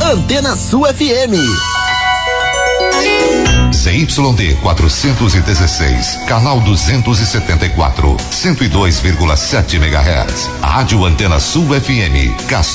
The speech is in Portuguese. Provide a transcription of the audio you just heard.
Antena Sul FM. ZYD 416, canal 274, 102,7 MHz. Rádio Antena Sul FM, Castro